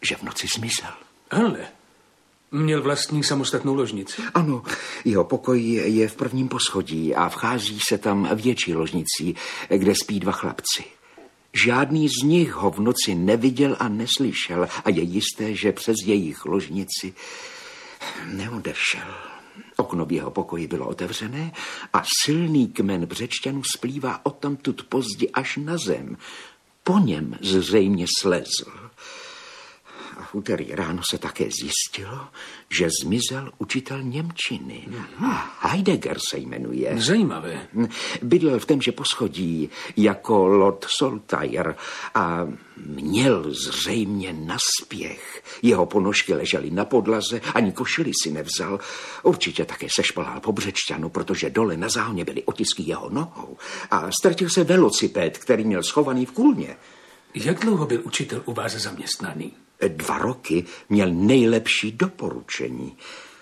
že v noci zmizel. Ale měl vlastní samostatnou ložnici? Ano, jeho pokoj je v prvním poschodí a vchází se tam větší ložnicí, kde spí 2 chlapci. Žádný z nich ho v noci neviděl a neslyšel a je jisté, že přes jejich ložnici neodešel. Okno v jeho pokoji bylo otevřené a silný kmen břečťanů splývá odtamtud pozdě až na zem. Po něm zřejmě slezl. A v úterý ráno se také zjistilo, že zmizel učitel němčiny. Heidegger se jmenuje. Zajímavé. Bydlel v témže poschodí jako Lord Saltire a měl zřejmě naspěch. Jeho ponožky ležely na podlaze, ani košili si nevzal. Určitě také sešplhal po břečťanu, protože dole na záhoně byly otisky jeho nohou. A ztratil se velociped, který měl schovaný v kůlně. Jak dlouho byl učitel u vás zaměstnaný? 2 roky měl nejlepší doporučení.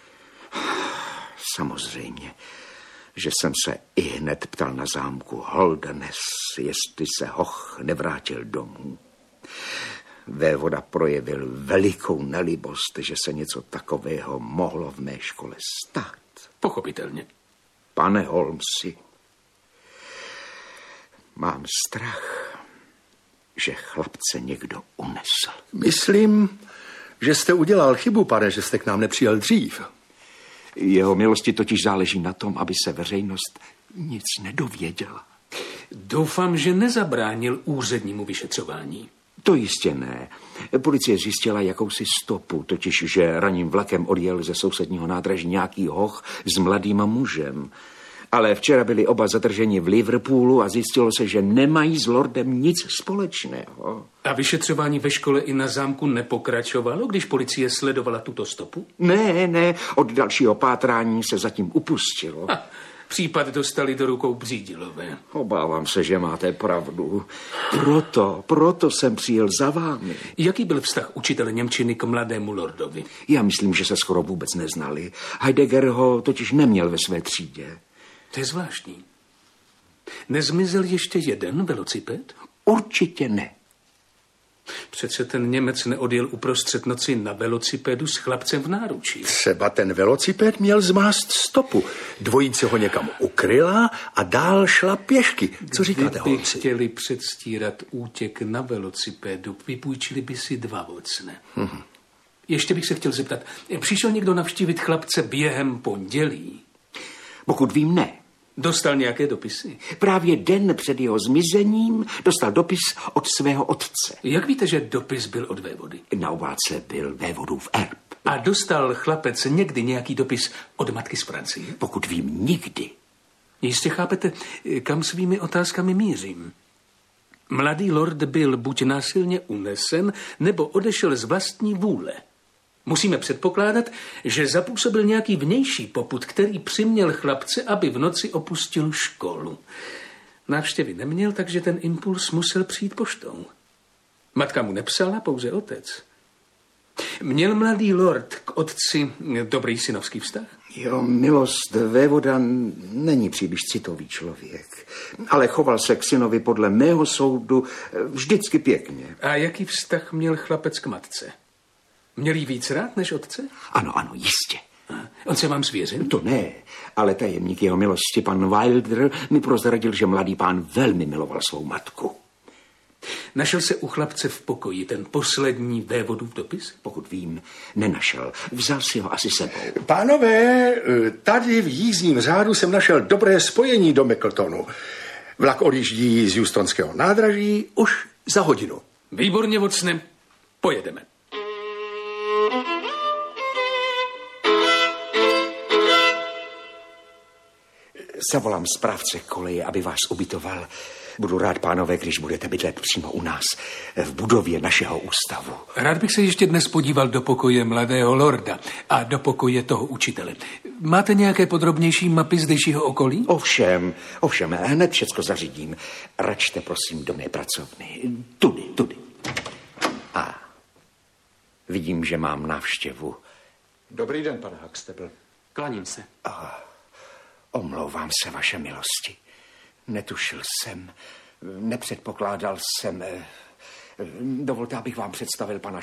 Samozřejmě, že jsem se ihned ptal na zámku Holderness, jestli se hoch nevrátil domů. Vévoda projevil velikou nelibost, že se něco takového mohlo v mé škole stát. Pochopitelně. Pane Holmesi, mám strach, že chlapce někdo unesl. Myslím, že jste udělal chybu, pane, že jste k nám nepřijel dřív. Jeho milosti totiž záleží na tom, aby se veřejnost nic nedověděla. Doufám, že nezabránil úřednímu vyšetřování. To jistě ne. Policie zjistila jakousi stopu, totiž, že ranním vlakem odjel ze sousedního nádraží nějaký hoch s mladým mužem. Ale včera byli oba zadrženi v Liverpoolu a zjistilo se, že nemají s lordem nic společného. A vyšetřování ve škole i na zámku nepokračovalo, když policie sledovala tuto stopu? Ne, od dalšího pátrání se zatím upustilo. Případ dostali do rukou Břídilové. Obávám se, že máte pravdu. Proto jsem přijel za vámi. Jaký byl vztah učitele němčiny k mladému lordovi? Já myslím, že se skoro vůbec neznali. Heidegger ho totiž neměl ve své třídě. To je zvláštní. Nezmizel ještě jeden velociped? Určitě ne. Přece ten Němec neodjel uprostřed noci na velocipedu s chlapcem v náručí. Třeba ten velociped měl zmást stopu. Dvojice ho někam ukryla a dál šla pěšky. Co říkáte, Holmesi? Holmesi? Chtěli předstírat útěk na velocipedu, vypůjčili by si 2 vocne. Ještě bych se chtěl zeptat, přišel někdo navštívit chlapce během pondělí? Pokud vím, ne. Dostal nějaké dopisy? Právě den před jeho zmizením dostal dopis od svého otce. Jak víte, že dopis byl od vévody? Na obálce byl vévodův erb. A dostal chlapec někdy nějaký dopis od matky z Francie? Pokud vím, nikdy. Jistě chápete, kam svými otázkami mířím. Mladý lord byl buď násilně unesen, nebo odešel z vlastní vůle. Musíme předpokládat, že zapůsobil nějaký vnější popud, který přiměl chlapce, aby v noci opustil školu. Návštěvy neměl, takže ten impuls musel přijít poštou. Matka mu nepsala, pouze otec. Měl mladý lord k otci dobrý synovský vztah? Jo, milost vévoda není příliš citový člověk, ale choval se k synovi podle mého soudu vždycky pěkně. A jaký vztah měl chlapec k matce? Měl jí víc rád než otce? Ano, jistě. On se vám svěřil? To ne, ale tajemník jeho milosti, pan Wilder, mi prozradil, že mladý pán velmi miloval svou matku. Našel se u chlapce v pokoji ten poslední vévodův dopis? Pokud vím, nenašel. Vzal si ho asi sebou. Pánové, tady v jízdním řádu jsem našel dobré spojení do Mickletonu. Vlak odjíždí z Houstonského nádraží už za hodinu. Výborně, vocne, pojedeme. Zavolám správce koleje, aby vás ubytoval. Budu rád, pánové, když budete bydlet přímo u nás, v budově našeho ústavu. Rád bych se ještě dnes podíval do pokoje mladého lorda a do pokoje toho učitele. Máte nějaké podrobnější mapy zdejšího okolí? Ovšem, hned všecko zařídím. Račte, prosím, do mé pracovny. Tudy. A vidím, že mám návštěvu. Dobrý den, pane Huxtable. Klaním se. Omlouvám se, vaše milosti. Netušil jsem, nepředpokládal jsem. Dovolte, abych vám představil pana